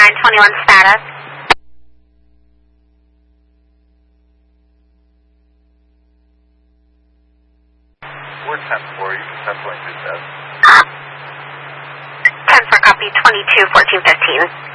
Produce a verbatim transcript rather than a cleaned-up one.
nine twenty-one status. We're ten four, you can ten twenty-two status. ten four, copy, twenty-two fourteen fifteen.